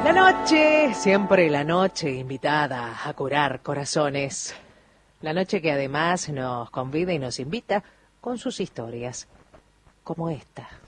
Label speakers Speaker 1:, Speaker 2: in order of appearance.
Speaker 1: La noche, siempre la noche invitada a curar corazones. La noche que además nos convida y nos invita con sus historias, como esta.